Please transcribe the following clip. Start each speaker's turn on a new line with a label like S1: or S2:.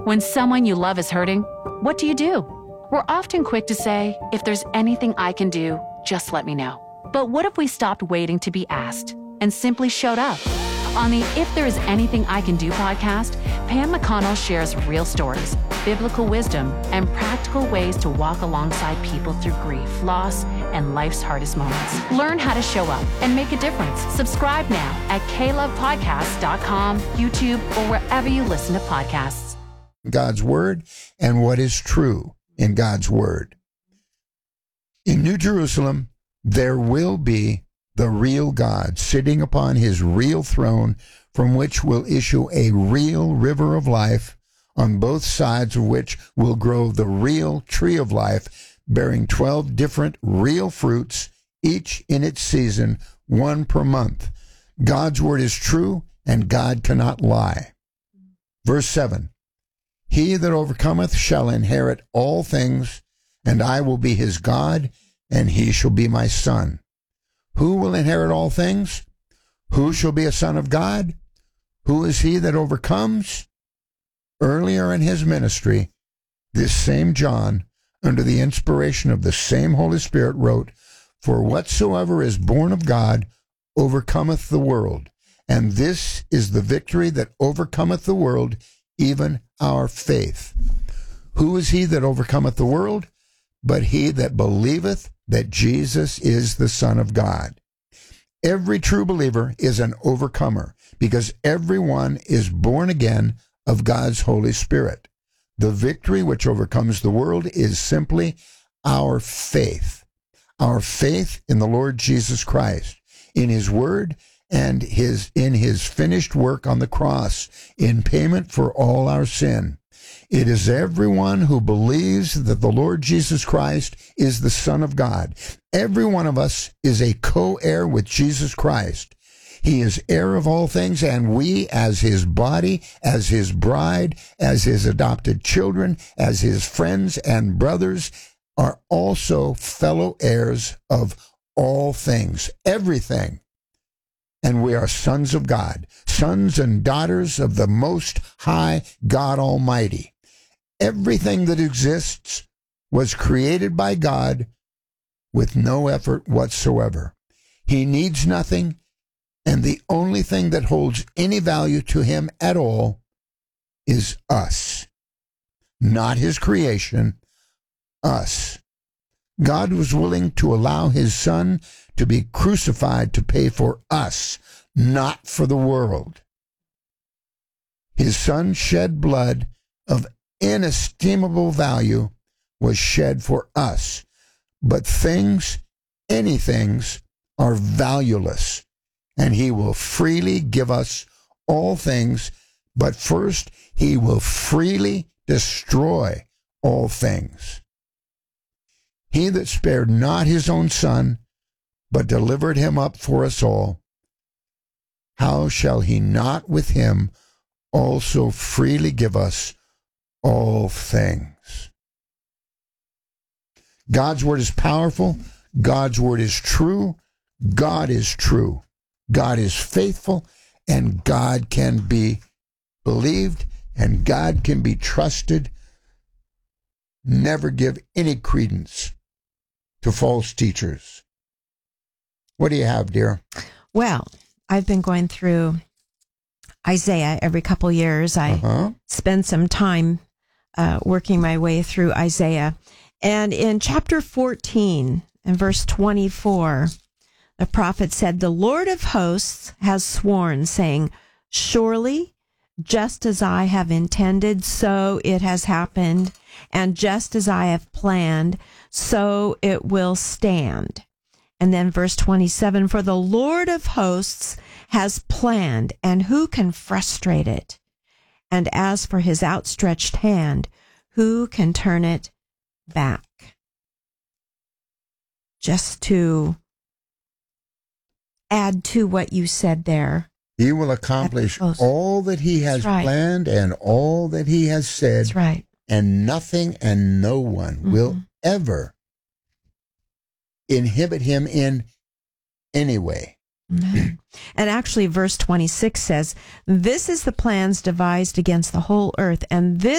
S1: When someone you love is hurting, what do? We're often quick to say, if there's anything I can do, just let me know. But what if we stopped waiting to be asked and simply showed up? On the If There Is Anything I Can Do podcast, Pam McConnell shares real stories, biblical wisdom, and practical ways to walk alongside people through grief, loss, and life's hardest moments. Learn how to show up and make a difference. Subscribe now at klovepodcasts.com, YouTube, or wherever you listen to podcasts.
S2: God's Word and what is true in God's Word. In New Jerusalem, there will be the real God sitting upon his real throne, from which will issue a real river of life, on both sides of which will grow the real tree of life, bearing 12 different real fruits, each in its season, one per month. God's word is true, and God cannot lie. Verse 7, He that overcometh shall inherit all things, and I will be his God, and he shall be my son. Who will inherit all things? Who shall be a son of God? Who is he that overcomes? Earlier in his ministry, this same John, under the inspiration of the same Holy Spirit, wrote, For whatsoever is born of God overcometh the world, and this is the victory that overcometh the world, even our faith. Who is he that overcometh the world? But he that believeth that Jesus is the Son of God. Every true believer is an overcomer, because everyone is born again of God's Holy Spirit. The victory which overcomes the world is simply our faith in the Lord Jesus Christ, in his word, and in his finished work on the cross in payment for all our sin. It is everyone who believes that the Lord Jesus Christ is the Son of God. Every one of us is a co-heir with Jesus Christ. He is heir of all things, and we, as his body, as his bride, as his adopted children, as his friends and brothers, are also fellow heirs of all things, everything. And we are sons of God, sons and daughters of the Most High God Almighty. Everything that exists was created by God with no effort whatsoever. He needs nothing, and the only thing that holds any value to him at all is us. Not his creation, us. God was willing to allow his Son to be crucified to pay for us, not for the world. His Son shed blood of inestimable value was shed for us. But things, any things, are valueless, and he will freely give us all things, but first he will freely destroy all things. He that spared not his own Son, but delivered him up for us all, how shall he not with him also freely give us all things? God's word is powerful. God's word is true. God is true. God is faithful, and God can be believed, and God can be trusted. Never give any credence to false teachers. What do you have, dear?
S3: Well, I've been going through Isaiah every couple years. I spend some time working my way through Isaiah. And in chapter 14 and verse 24, the prophet said, The Lord of hosts has sworn, saying, Surely, just as I have intended, so it has happened, and just as I have planned, so it will stand. And then verse 27, For the Lord of hosts has planned, and who can frustrate it? And as for his outstretched hand, who can turn it back? Just to add to what you said there.
S2: He will accomplish all that he has planned and all that he has said.
S3: That's right.
S2: And nothing and no one will ever inhibit him in any way.
S3: And actually, verse 26 says, This is the plans devised against the whole earth, and this